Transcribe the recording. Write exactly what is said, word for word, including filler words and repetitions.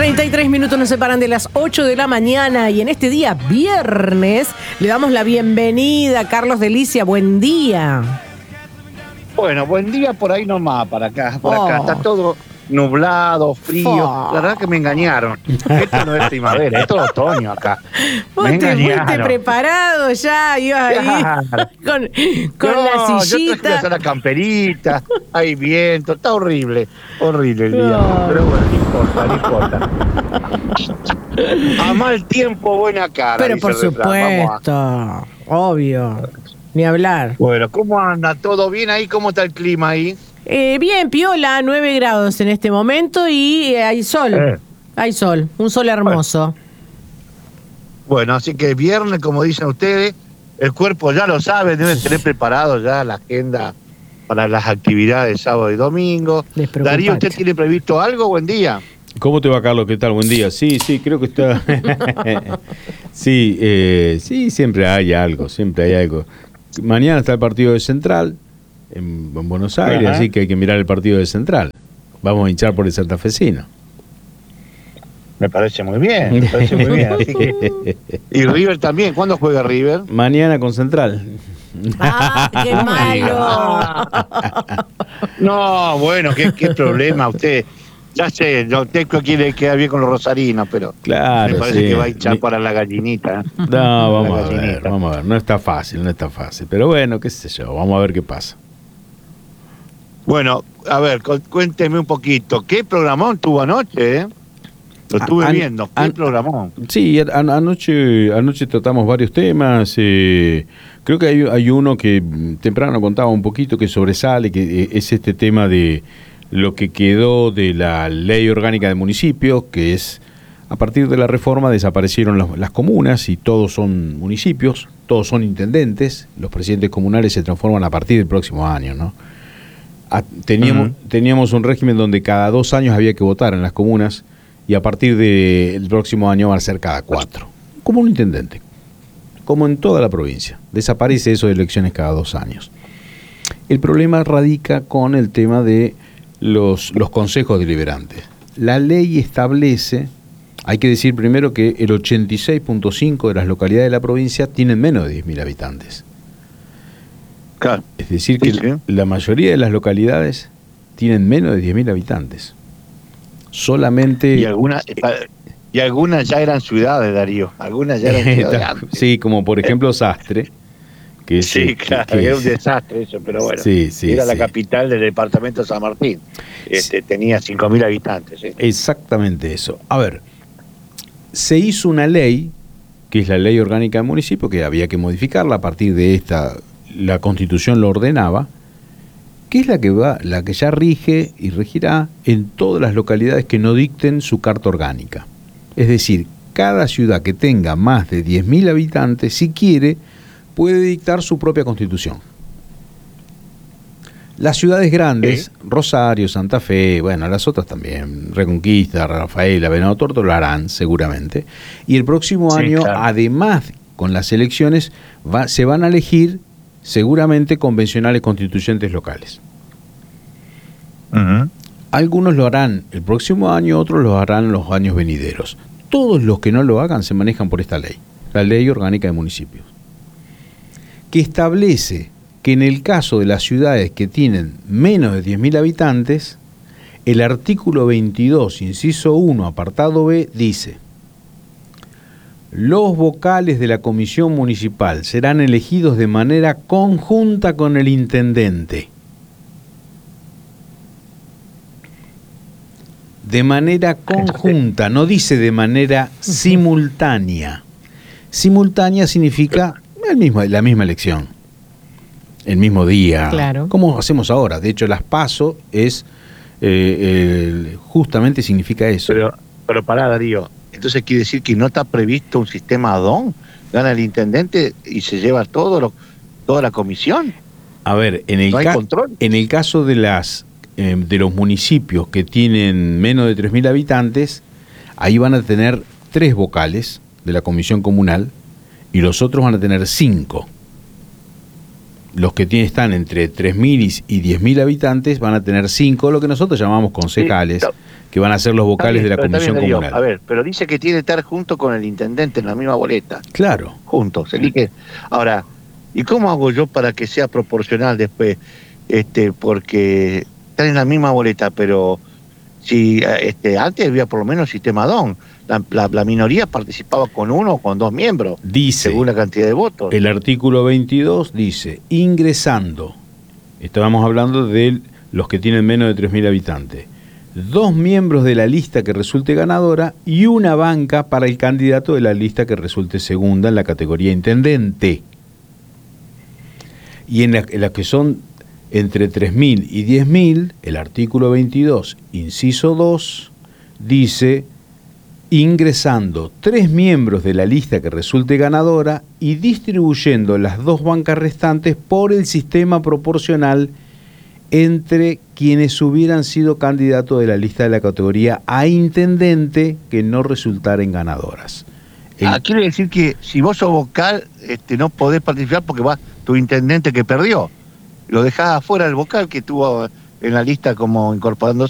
treinta y tres minutos nos separan de las ocho de la mañana y en este día viernes le damos la bienvenida a Carlos Delicia. Buen día. Bueno, buen día por ahí nomás, para acá, por Oh. acá. Está todo nublado, frío. Oh. La verdad que me engañaron. Esto no es primavera, esto es otoño acá. Vos Me te fuiste engañaron. preparado ya, ibas ahí Claro. con, con No, la yo traje sillita. una camperita, hay viento, está horrible, horrible el día. No. Pero bueno, no importa, no importa. A mal tiempo, buena cara. Pero dice por el refrán. Vamos a- supuesto, obvio, ni hablar. Bueno, ¿cómo anda? ¿Todo bien ahí? ¿Cómo está el clima ahí? Eh, bien, piola, nueve grados en este momento y eh, hay sol. Eh. Hay sol, un sol hermoso. Bueno, así que viernes, como dicen ustedes, el cuerpo ya lo sabe, deben tener preparado ya la agenda para las actividades sábado y domingo. Despreocupate. Darío, ¿usted tiene previsto algo? Buen día. ¿Cómo te va, Carlos? ¿Qué tal? Buen día. Sí, sí, creo que está... sí, eh, sí, siempre hay algo, siempre hay algo. Mañana está el partido de Central en, en Buenos Aires, Ajá. así que hay que mirar el partido de Central. Vamos a hinchar por el santafesino. Me parece muy bien, me parece muy bien. Así que... Y River también, ¿cuándo juega River? Mañana con Central. ¡Ah, qué malo! No, bueno, qué, qué problema usted. Ya sé, yo tengo que le queda bien con los rosarinos, pero Claro, me parece sí. que va a hinchar Mi- para la gallinita. ¿eh? No, vamos La a ver, gallinita. vamos a ver. No está fácil, no está fácil. Pero bueno, qué sé yo, vamos a ver qué pasa. Bueno, a ver, cu- cuénteme un poquito. ¿Qué programón tuvo anoche? Eh? Lo estuve An- viendo. ¿Qué an- programón? Sí, an- anoche, anoche tratamos varios temas. eh, creo que hay, hay uno que mm, temprano contaba un poquito que sobresale, que eh, es este tema de lo que quedó de la Ley Orgánica de Municipios, que es, a partir de la reforma desaparecieron las, las comunas y todos son municipios, todos son intendentes, los presidentes comunales se transforman a partir del próximo año, ¿no? A- teníamos, Ujú. teníamos un régimen donde cada dos años había que votar en las comunas y a partir del próximo año van a ser cada cuatro, como un intendente, como en toda la provincia. Desaparece eso de elecciones cada dos años. El problema radica con el tema de los, los consejos deliberantes. La ley establece, hay que decir primero que el ochenta y seis punto cinco de las localidades de la provincia tienen menos de diez mil habitantes. Claro. Es decir, Sí, que sí. la mayoría de las localidades tienen menos de diez mil habitantes. Solamente... Y algunas y algunas ya eran ciudades, Darío. Algunas ya eran ciudades antes. sí, como por ejemplo Sastre. Que es, Sí, eh, claro, que era es- un desastre eso, pero bueno. Sí, sí, era la sí. capital del departamento de San Martín. Este, tenía cinco mil habitantes. ¿sí? Exactamente eso. A ver, se hizo una ley, que es la Ley Orgánica del Municipio, que había que modificarla a partir de esta, la Constitución lo ordenaba, que es la que va, la que ya rige y regirá en todas las localidades que no dicten su carta orgánica. Es decir, cada ciudad que tenga más de diez mil habitantes, si quiere, puede dictar su propia constitución. Las ciudades grandes, Sí. Rosario, Santa Fe, bueno, las otras también, Reconquista, Rafaela, Venado Tuerto, lo harán seguramente. Y el próximo Sí, año, claro. además, con las elecciones, va- se van a elegir seguramente convencionales constituyentes locales. Ujú. Algunos lo harán el próximo año, otros lo harán los años venideros. Todos los que no lo hagan se manejan por esta ley, la Ley Orgánica de Municipios, que establece que en el caso de las ciudades que tienen menos de diez mil habitantes, el artículo veintidós, inciso uno, apartado B, dice: los vocales de la comisión municipal serán elegidos de manera conjunta con el intendente. De manera conjunta, no dice de manera simultánea. Simultánea significa el mismo, la misma elección, el mismo día, Claro. como hacemos ahora. De hecho, las PASO es eh, el- justamente significa eso. Pero, pero pará, Darío. Entonces quiere decir que no está previsto un sistema ad-on. Gana el intendente y se lleva todo lo, toda la comisión. A ver, en el, ¿No hay ca- control? en el caso de las eh, de los municipios que tienen menos de tres mil habitantes, ahí van a tener tres vocales de la comisión comunal y los otros van a tener cinco. Los que tienen, están entre tres mil y diez mil habitantes van a tener cinco, lo que nosotros llamamos concejales, Sí, que van a ser los vocales Está bien, de la pero comisión también le digo, comunal. a ver, pero dice que tiene que estar junto con el intendente en la misma boleta. Claro. Juntos. elige. Ahora, ¿y cómo hago yo para que sea proporcional después? Este, porque están en la misma boleta, pero si este, antes había por lo menos sistema D O N. La, la, la minoría participaba con uno o con dos miembros, Dice, según la cantidad de votos. el artículo veintidós dice, ingresando, estábamos hablando de los que tienen menos de tres mil habitantes, dos miembros de la lista que resulte ganadora y una banca para el candidato de la lista que resulte segunda en la categoría intendente. Y en las la que son entre tres mil y diez mil, el artículo veintidós, inciso dos, dice, ingresando tres miembros de la lista que resulte ganadora y distribuyendo las dos bancas restantes por el sistema proporcional entre quienes hubieran sido candidatos de la lista de la categoría a intendente que no resultaren ganadoras. El, ah, quiere decir que si vos sos vocal, este, no podés participar porque va tu intendente que perdió. Lo dejás afuera el vocal que estuvo en la lista como incorporándose.